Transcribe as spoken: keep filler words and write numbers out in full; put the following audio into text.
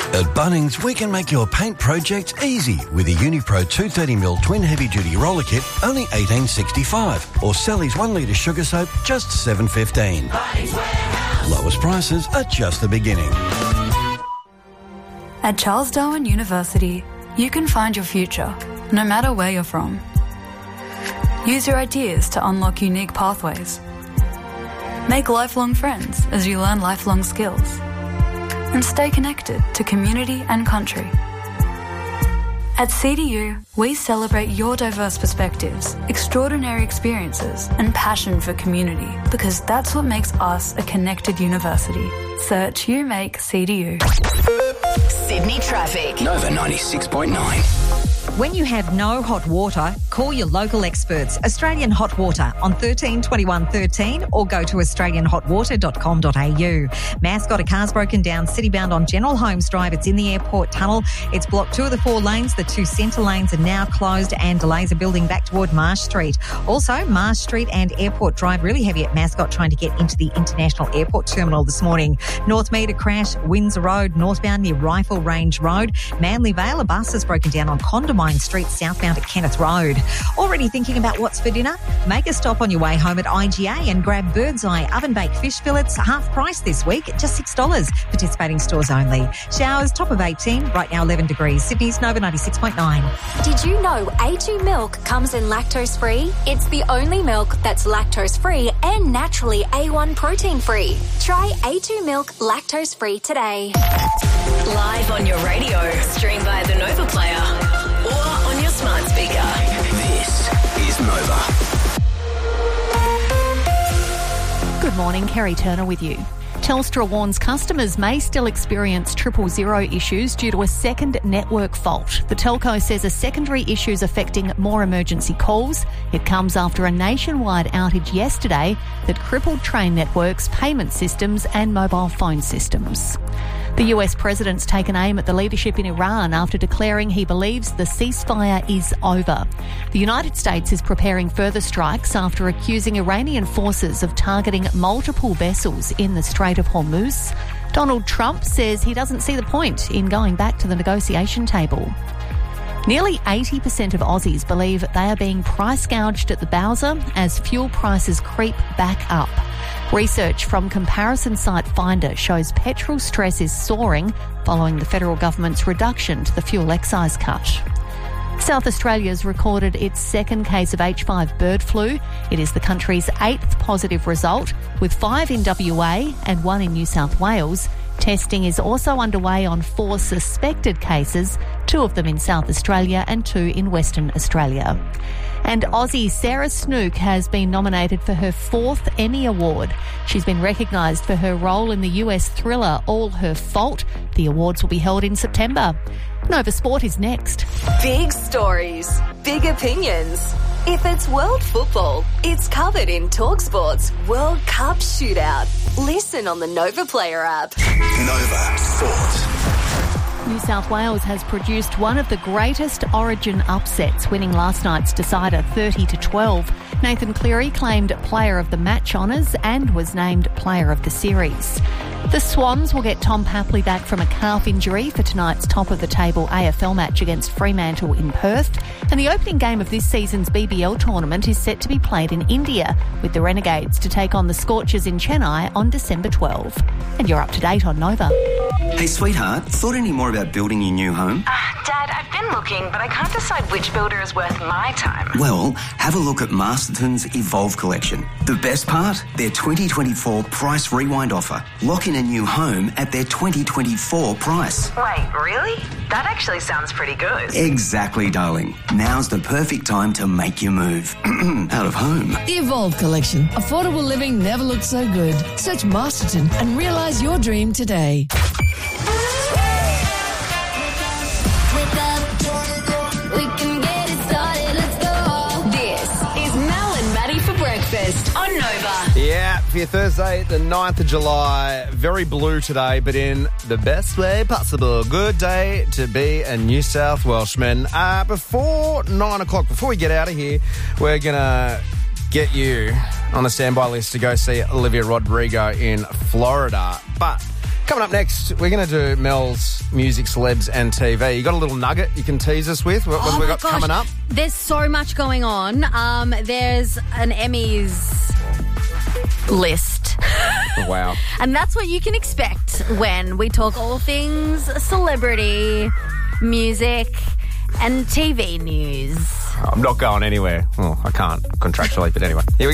At Bunnings, we can make your paint project easy with a Unipro two thirty millimeter twin heavy-duty roller kit, only eighteen dollars sixty-five, or Sally's one litre sugar soap, just seven dollars fifteen. Bunnings Warehouse. Lowest prices are just the beginning. At Charles Darwin University, you can find your future, no matter where you're from. Use your ideas to unlock unique pathways. Make lifelong friends as you learn lifelong skills. And stay connected to community and country. At C D U, we celebrate your diverse perspectives, extraordinary experiences, and passion for community, because that's what makes us a connected university. Search You Make C D U. Sydney traffic. Nova ninety-six point nine. When you have no hot water, call your local experts, Australian Hot Water, on thirteen twenty-one thirteen or go to australian hot water dot com dot a u. Mascot, a car's broken down citybound on General Holmes Drive. It's in the airport tunnel. It's blocked two of the four lanes. The two centre lanes are now closed and delays are building back toward Marsh Street. Also, Marsh Street and Airport Drive really heavy at Mascot trying to get into the International Airport Terminal this morning. North Mead, a crash, Windsor Road, northbound near Rifle Range Road. Manly Vale, a bus is broken down on Condamine Street, southbound at Kenneth Road. Already thinking about what's for dinner? Make a stop on your way home at I G A and grab Bird's Eye oven-baked fish fillets, half price this week, just six dollars. Participating stores only. Showers, top of eighteen, right now eleven degrees. Sydney's Nova ninety-six point nine. Did you know A two milk comes in lactose-free? It's the only milk that's lactose-free and naturally A one protein-free. Try A two milk lactose-free today. Live on your radio, stream via the Nova Player, or on your smart speaker. This is Nova. Good morning, Kerry Turner with you. Telstra warns customers may still experience triple zero issues due to a second network fault. The telco says a secondary issue is affecting more emergency calls. It comes after a nationwide outage yesterday that crippled train networks, payment systems and mobile phone systems. The U S president's taken aim at the leadership in Iran after declaring he believes the ceasefire is over. The United States is preparing further strikes after accusing Iranian forces of targeting multiple vessels in the Strait of Hormuz. Donald Trump says he doesn't see the point in going back to the negotiation table. Nearly eighty percent of Aussies believe they are being price gouged at the Bowser as fuel prices creep back up. Research from comparison site Finder shows petrol stress is soaring following the federal government's reduction to the fuel excise cut. South Australia's recorded its second case of H five bird flu. It is the country's eighth positive result, with five in W A and one in New South Wales. Testing is also underway on four suspected cases, two of them in South Australia and two in Western Australia. And Aussie Sarah Snook has been nominated for her fourth Emmy Award. She's been recognised for her role in the U S thriller All Her Fault. The awards will be held in September. Nova Sport is next. Big stories, big opinions. If it's world football, it's covered in TalkSport's World Cup Shootout. Listen on the Nova Player app. Nova Sport. New South Wales has produced one of the greatest Origin upsets, winning last night's decider thirty to twelve. Nathan Cleary claimed Player of the Match honours and was named Player of the Series. The Swans will get Tom Papley back from a calf injury for tonight's top-of-the-table A F L match against Fremantle in Perth. And the opening game of this season's B B L tournament is set to be played in India, with the Renegades to take on the Scorchers in Chennai on December twelfth. And you're up to date on Nova. Hey, sweetheart, thought any more about building your new home? Uh, Dad, I've been looking, but I can't decide which builder is worth my time. Well, have a look at Masterton's Evolve collection. The best part? Their twenty twenty-four price rewind offer. Lock in a new home at their twenty twenty-four price. Wait, really? That actually sounds pretty good. Exactly, darling. Now's the perfect time to make your move. Out of home. The Evolve collection. Affordable living never looked so good. Search Masterton and realise your dream today. On Nova. Yeah, for your Thursday, the ninth of July. Very blue today, but in the best way possible. Good day to be a New South Welshman. Uh, before nine o'clock, before we get out of here, we're going to get you on the standby list to go see Olivia Rodrigo in Florida. But Coming up next, we're going to do Mel's music, celebs and T V. You got a little nugget you can tease us with? What, what oh have we my got gosh. coming up? There's so much going on. Um, there's an Emmys list. Wow. And that's what you can expect when we talk all things celebrity, music, and T V news. I'm not going anywhere. Oh, I can't contractually, but anyway. Here we